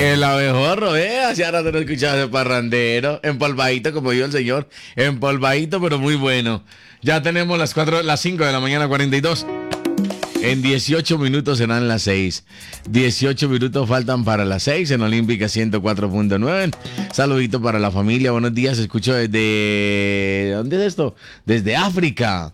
El abejorro, así ahora te lo escuchaba ese parrandero. Empolvadito, como dijo el señor. Empolvadito, pero muy bueno. Ya tenemos las 5 de la mañana, 42. En 18 minutos serán las 6. 18 minutos faltan para las 6 en Olímpica 104.9. Saludito para la familia. Buenos días. Escucho desde... ¿Dónde es esto? Desde África.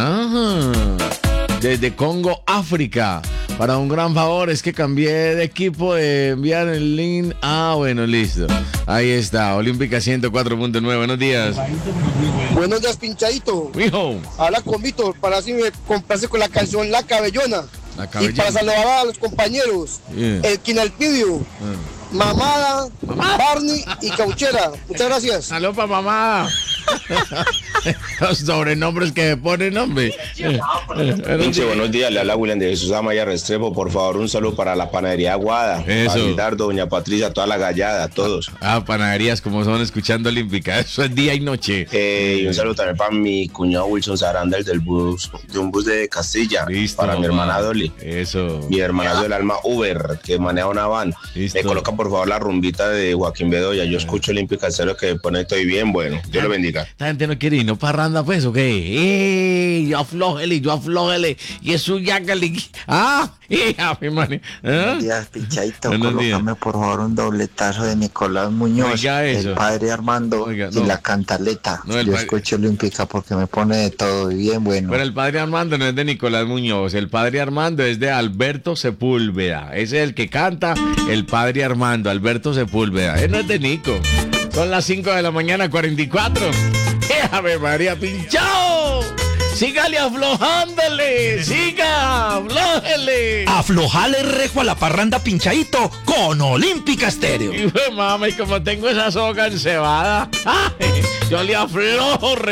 Desde Congo, África. Para un gran favor es que cambié de equipo de enviar el link. Bueno, listo. Ahí está, Olímpica 104.9. Buenos días. Buenos días, pinchadito. Mijo. Habla con Víctor para así me complace con la canción La Cabellona. Y para saludar a los compañeros. El Quinalpidio. Mamada, Barney y Cauchera. Muchas gracias. Salud para mamada. Los sobrenombres que me ponen, hombre. Pinche, buenos días, le habla William de Jesús Amaya Restrepo. Por favor, un saludo para la panadería Aguada. Eso. Para Gildardo, doña Patricia, toda la gallada, a todos. Panaderías como son escuchando Olímpica. Eso es día y noche. Y un saludo también para mi cuñado Wilson Saranda, el de un bus de Castilla. Listo, para mi hermana Dolly. Eso. Mi hermana del alma Uber, que maneja una van. Listo. Me coloca por favor la rumbita de Joaquín Bedoya. Yo escucho Olímpica Cero que pone estoy bien, bueno. Dios lo bendiga. La gente no quiere ir, no parranda, pues, ¿o qué? Yo aflójele. Y eso ya que le... mi mani. Buenos días, Pichadito. Buenos días. Colócame por favor un dobletazo de Nicolás Muñoz, Oiga eso. el padre Armando. Oiga, y no. la cantaleta. No, el Yo padre- escucho Olímpica porque me pone de todo y bien bueno. Pero el padre Armando no es de Nicolás Muñoz, el padre Armando es de Alberto Sepúlveda. Ese es el que canta, el padre Armando, Alberto Sepúlveda. Él no es de Nico. Son las 5 de la mañana, 44. ¡Ave María, pinchao! ¡Sígale aflojándole! ¡Siga! ¡Aflójele! Aflojale rejo a la parranda pinchadito con Olímpica Estéreo. Y pues, mami, como tengo esa soga encebada, yo le aflojo.